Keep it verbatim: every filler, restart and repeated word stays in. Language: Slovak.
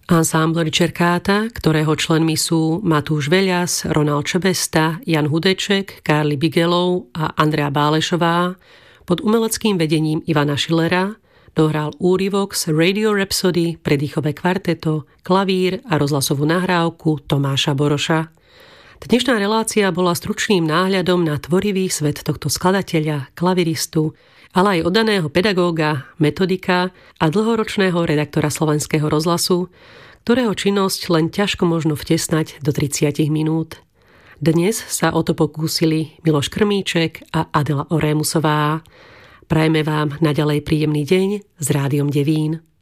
Ansámbl Ricercata, ktorého členmi sú Matúš Veľas, Ronald Čebesta, Jan Hudeček, Karli Bigelow a Andrea Bálešová, pod umeleckým vedením Ivana Schillera dohral úryvok z Radio Rhapsody, predýchové kvarteto, klavír a rozhlasovú nahrávku Tomáša Boroša. Dnešná relácia bola stručným náhľadom na tvorivý svet tohto skladateľa, klaviristu, ale aj oddaného pedagóga, metodika a dlhoročného redaktora Slovenského rozhlasu, ktorého činnosť len ťažko možno vtesnať do tridsať minút. Dnes sa o to pokúsili Miloš Krmíček a Adela Orémusová. Prajeme vám naďalej príjemný deň s Rádiom Devín.